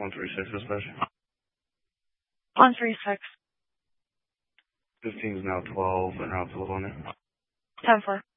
136 dispatch. 136. 15 is now 12, and route to Livonia. 10-4.